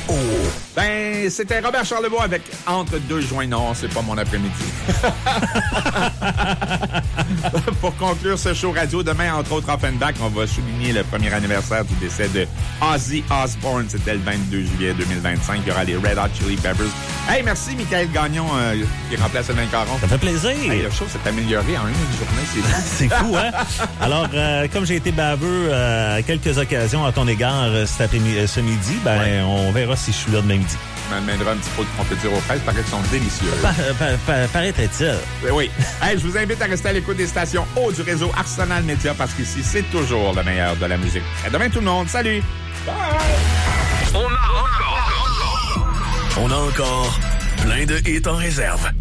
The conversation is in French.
Ben, c'était Robert Charlebois avec Entre deux joints. Non, c'est pas mon après-midi. Pour conclure ce show radio, demain, entre autres, Offenbach, on va souligner le premier anniversaire du décès de Ozzy Osbourne. C'était le 22 juillet 2025. Il y aura les Red Hot Chili Peppers. Hey, merci, Michael Gagnon, qui remplace Alain Caron. Ça fait plaisir. Hey, le show s'est amélioré en une journée. C'est fou. C'est fou, hein? Alors, comme j'ai été baveux à quelques occasions à ton égard ce midi, ben, on verra si je suis là demain midi. Je m'amènerai un petit pot de confiture aux fraises, paraît qu'elles sont délicieuses. Paraît-il. Oui. Hey, je vous invite à rester à l'écoute des stations haut du réseau Arsenal Média parce qu'ici, c'est toujours le meilleur de la musique. À demain tout le monde. Salut! Bye! On a encore plein de hits en réserve.